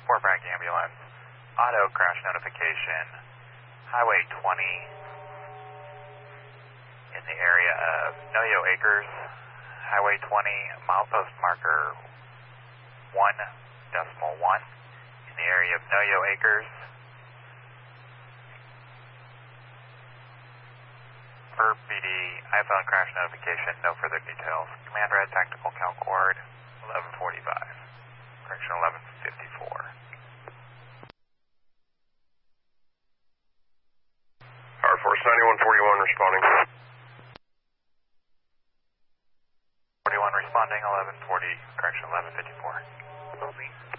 Fort Bragg ambulance, auto crash notification, Highway 20 in the area of Noyo Acres, Highway 20, milepost marker 1.1 in the area of Noyo Acres. Per PD, iPhone crash notification, no further details. Command Red, Tactical Calcord, 1145. Correction 1154. Power Force 9141 responding. 41 responding, 1140, correction 1154.